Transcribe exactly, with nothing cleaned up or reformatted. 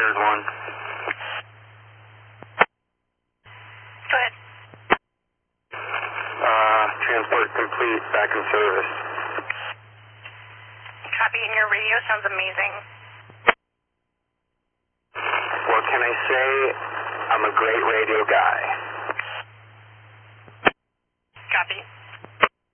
There's one. Go ahead. Uh, transport complete, back in service. Copy, and your radio sounds amazing. What can I say? I'm a great radio guy. Copy.